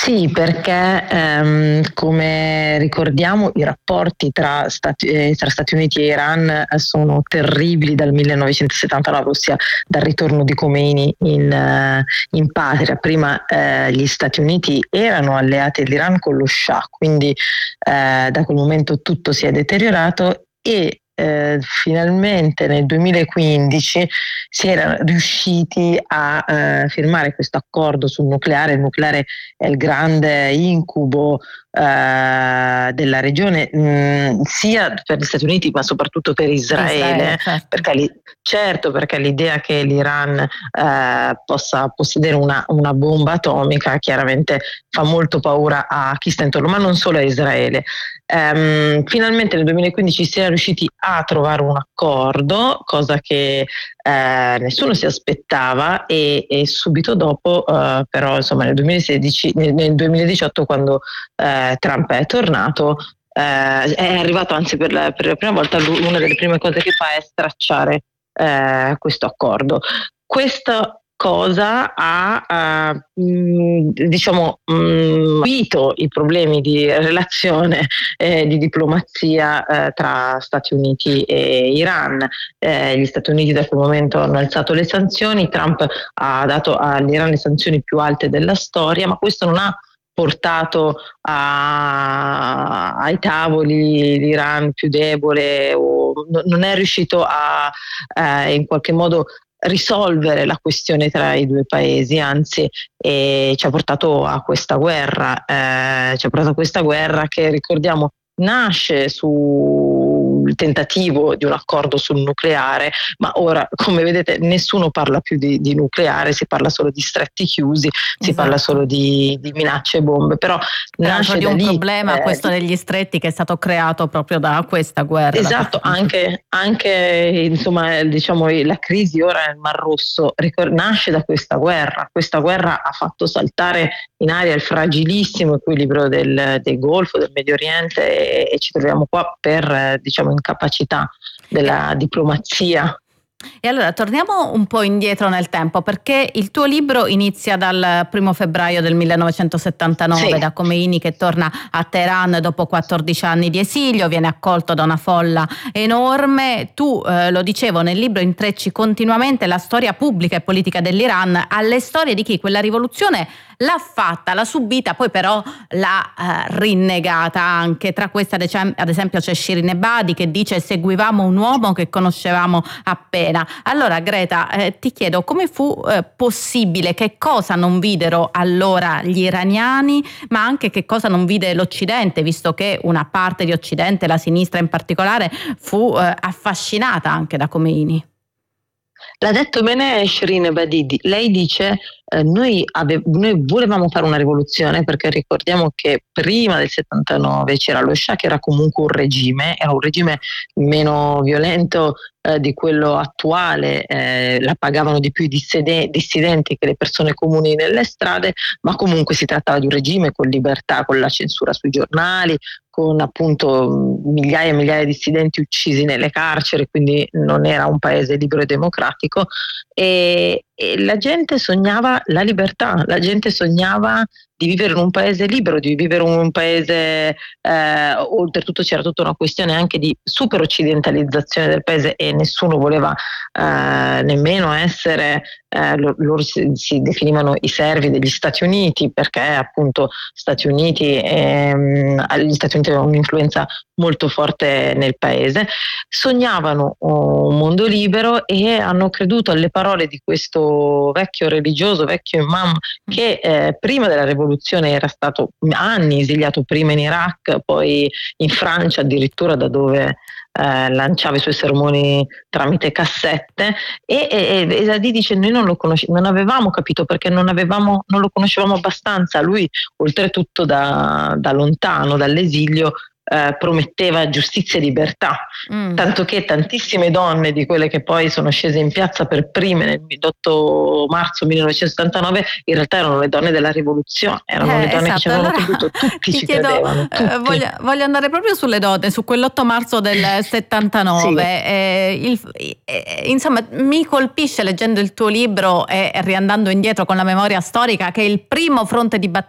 Sì, perché come ricordiamo i rapporti tra Stati Uniti e Iran sono terribili dal 1979, ossia dal ritorno di Khomeini in patria. Prima gli Stati Uniti erano alleati dell'Iran con lo Shah, quindi da quel momento tutto si è deteriorato e finalmente nel 2015 si era riusciti a firmare questo accordo sul nucleare. Il nucleare è il grande incubo della regione, sia per gli Stati Uniti ma soprattutto per Israele, certo. perché l'idea che l'Iran possa possedere una bomba atomica chiaramente fa molto paura a chi sta intorno, ma non solo a Israele. Finalmente nel 2015 si è riusciti a trovare un accordo, cosa che nessuno si aspettava, e subito dopo però insomma nel 2018 quando Trump è tornato, è arrivato, anzi per la prima volta una delle prime cose che fa è stracciare questo accordo. Questa cosa ha diciamo acuito i problemi di relazione, di diplomazia tra Stati Uniti e Iran. Gli Stati Uniti da quel momento hanno alzato le sanzioni, Trump ha dato all'Iran le sanzioni più alte della storia, ma questo non ha portato ai tavoli l'Iran più debole, o non è riuscito a in qualche modo risolvere la questione tra i due paesi, anzi ci ha portato a questa guerra, che, ricordiamo, nasce sul tentativo di un accordo sul nucleare, ma ora, come vedete, nessuno parla più di nucleare, si parla solo di stretti chiusi, si parla solo di minacce e bombe, però nasce di da un lì, problema questo degli stretti che è stato creato proprio da questa guerra. Esatto, anche insomma, diciamo, la crisi ora nel Mar Rosso nasce da questa guerra. Questa guerra ha fatto saltare in aria il fragilissimo equilibrio del Golfo, del Medio Oriente, e ci troviamo qua per diciamo incapacità della diplomazia. E allora torniamo un po' indietro nel tempo, perché il tuo libro inizia dal 1 febbraio del 1979, Sì. da Khomeini che torna a Teheran dopo 14 anni di esilio, viene accolto da una folla enorme. Tu, lo dicevo, nel libro intrecci continuamente la storia pubblica e politica dell'Iran alle storie di chi quella rivoluzione l'ha fatta, l'ha subita, poi però l'ha rinnegata anche. Tra queste ad esempio c'è Shirin Ebadi che dice: seguivamo un uomo che conoscevamo appena. Allora Greta, ti chiedo come fu possibile, che cosa non videro allora gli iraniani, ma anche che cosa non vide l'Occidente, visto che una parte di Occidente, la sinistra in particolare, fu affascinata anche da Khomeini. L'ha detto bene Shirin Ebadi. Lei dice noi volevamo fare una rivoluzione, perché ricordiamo che prima del 79 c'era lo Shah, che era comunque un regime, era un regime meno violento di quello attuale, la pagavano di più i dissidenti che le persone comuni nelle strade, ma comunque si trattava di un regime con libertà, con la censura sui giornali, con appunto migliaia e migliaia di dissidenti uccisi nelle carceri, quindi non era un paese libero e democratico, e la gente sognava la libertà, la gente sognava di vivere in un paese libero, di vivere in un paese, oltretutto c'era tutta una questione anche di super occidentalizzazione del paese, e nessuno voleva nemmeno essere, loro si definivano i servi degli Stati Uniti, perché appunto gli Stati Uniti avevano un'influenza molto forte nel paese. Sognavano un mondo libero e hanno creduto alle parole di questo vecchio religioso, vecchio imam, che prima della rivoluzione era stato anni esiliato, prima in Iraq, poi in Francia addirittura, da dove lanciava i suoi sermoni tramite cassette, e Zadie dice: noi non avevamo capito, perché non lo conoscevamo abbastanza. Lui, oltretutto da lontano, dall'esilio, prometteva giustizia e libertà, tanto che tantissime donne di quelle che poi sono scese in piazza per prime l'8 marzo 1979 in realtà erano le donne della rivoluzione, erano le donne che ci avevano creduto, tutti ci credevano, tutti. Voglio andare proprio sulle donne, su quell'8 marzo del 79. Sì. Insomma, mi colpisce leggendo il tuo libro e riandando indietro con la memoria storica che il primo fronte di battaglia